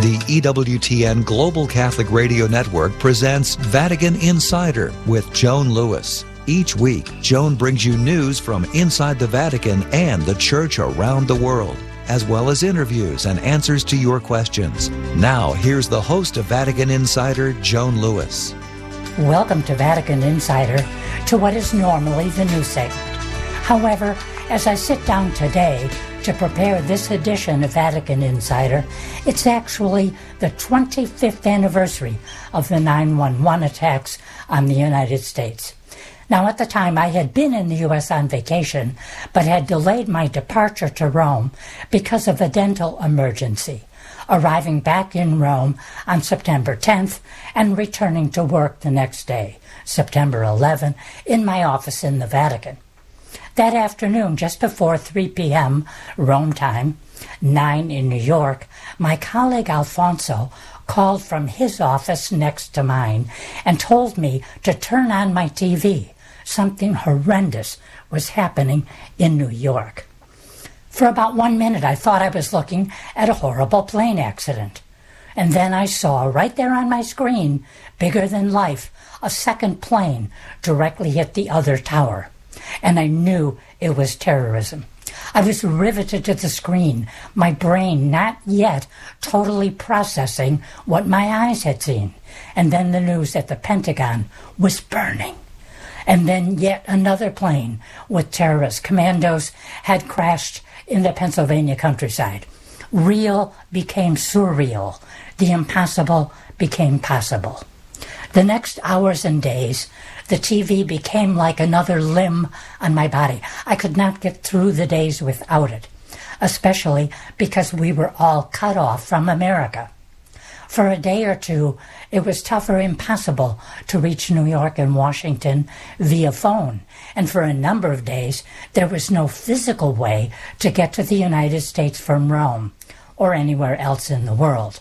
The EWTN Global Catholic Radio Network presents Vatican Insider with Joan Lewis. Each week, Joan brings you news from inside the Vatican and the Church around the world, as well as interviews and answers to your questions. Now, here's the host of Vatican Insider, Joan Lewis. Welcome to Vatican Insider, to what is normally the news segment. However, as I sit down today to prepare this edition of Vatican Insider, it's actually the 25th anniversary of the 9/11 attacks on the United States. Now, at the time, I had been in the U.S. on vacation, but had delayed my departure to Rome because of a dental emergency, arriving back in Rome on September 10th and returning to work the next day, September 11, in my office in the Vatican. That afternoon, just before 3 p.m. Rome time, 9 in New York, my colleague Alfonso called from his office next to mine and told me to turn on my TV. Something horrendous was happening in New York. For about 1 minute, I thought I was looking at a horrible plane accident. And then I saw, right there on my screen, bigger than life, a second plane directly hit the other tower. And I knew it was terrorism. I was riveted to the screen, my brain not yet totally processing what my eyes had seen. And then the news that the Pentagon was burning. And then yet another plane with terrorist commandos had crashed in the Pennsylvania countryside. Real became surreal. The impossible became possible. The next hours and days, the TV became like another limb on my body. I could not get through the days without it, especially because we were all cut off from America. For a day or two, it was tough or impossible to reach New York and Washington via phone. And for a number of days, there was no physical way to get to the United States from Rome or anywhere else in the world.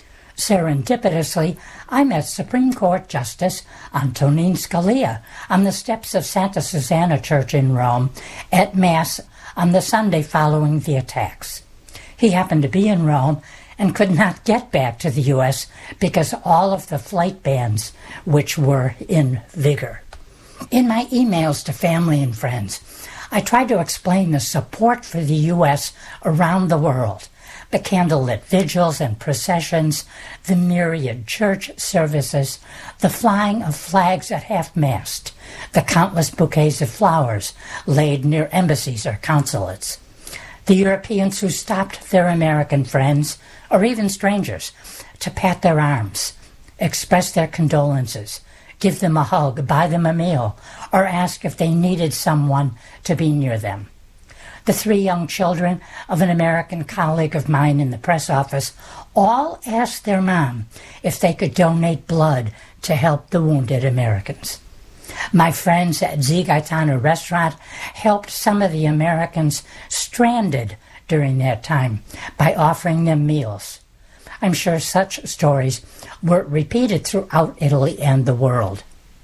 Serendipitously, I met Supreme Court Justice Antonin Scalia on the steps of Santa Susanna Church in Rome at Mass on the Sunday following the attacks. He happened to be in Rome and could not get back to the U.S. because all of the flight bans which were in vigor. In my emails to family and friends, I tried to explain the support for the U.S. around the world, the candlelit vigils and processions, the myriad church services, the flying of flags at half-mast, the countless bouquets of flowers laid near embassies or consulates, the Europeans who stopped their American friends, or even strangers, to pat their arms, express their condolences, give them a hug, buy them a meal, or ask if they needed someone to be near them. The 3 young children of an American colleague of mine in the press office all asked their mom if they could donate blood to help the wounded Americans. My friends at Z Gaetano restaurant helped some of the Americans stranded during that time by offering them meals. I'm sure such stories were repeated throughout Italy and the world.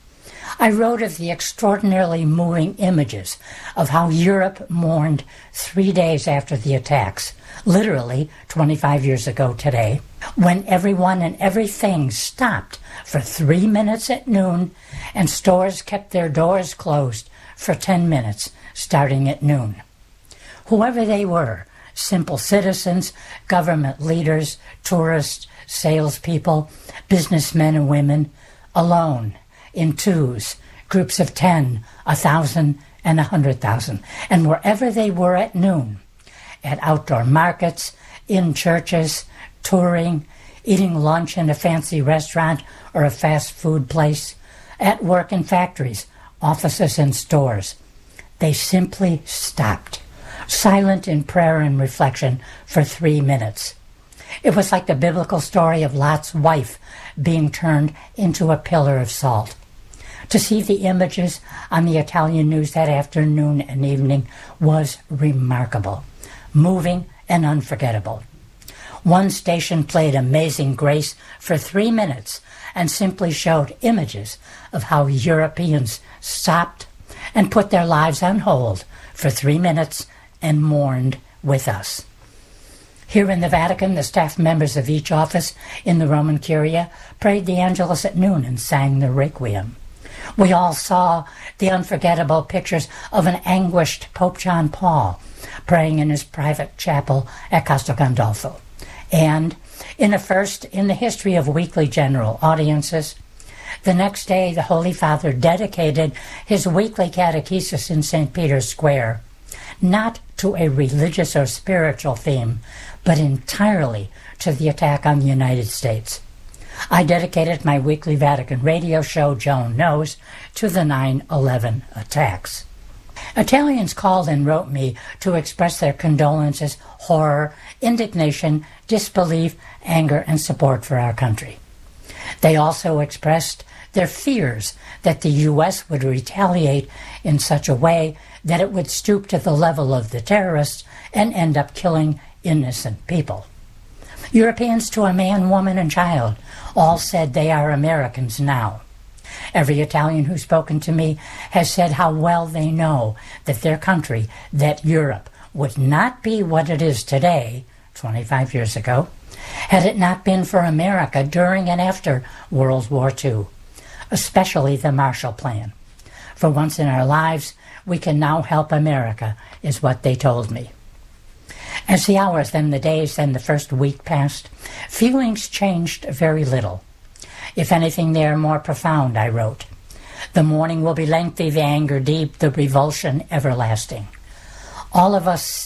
I wrote of the extraordinarily moving images of how Europe mourned 3 days after the attacks, literally 25 years ago today, when everyone and everything stopped for 3 minutes at noon and stores kept their doors closed for 10 minutes starting at noon. Whoever they were, simple citizens, government leaders, tourists, salespeople, businessmen and women, alone, in twos, groups of 10, 1,000, and 100,000, and wherever they were at noon, at outdoor markets, in churches, touring, eating lunch in a fancy restaurant or a fast food place, at work in factories, offices, and stores. They simply stopped, silent in prayer and reflection for 3 minutes. It was like the biblical story of Lot's wife being turned into a pillar of salt. To see the images on the Italian news that afternoon and evening was remarkable, moving and unforgettable. One station played Amazing Grace for 3 minutes and simply showed images of how Europeans stopped and put their lives on hold for 3 minutes and mourned with us. Here in the Vatican, the staff members of each office in the Roman Curia prayed the Angelus at noon and sang the Requiem. We all saw the unforgettable pictures of an anguished Pope John Paul praying in his private chapel at Castel Gandolfo. And in a first in the history of weekly general audiences, the next day the Holy Father dedicated his weekly catechesis in St. Peter's Square, not to a religious or spiritual theme, but entirely to the attack on the United States. I dedicated my weekly Vatican radio show, Joan Knows, to the 9/11 attacks. Italians called and wrote me to express their condolences, horror, indignation, disbelief, anger, and support for our country. They also expressed their fears that the U.S. would retaliate in such a way that it would stoop to the level of the terrorists and end up killing innocent people. Europeans, to a man, woman, and child, all said they are Americans now. Every Italian who's spoken to me has said how well they know that their country, that Europe, would not be what it is today, 25 years ago, had it not been for America during and after World War II, especially the Marshall Plan. For once in our lives, we can now help America, is what they told me. As the hours, then the days, then the first week passed, feelings changed very little. If anything, they are more profound, I wrote. The mourning will be lengthy, the anger deep, the revulsion everlasting. All of us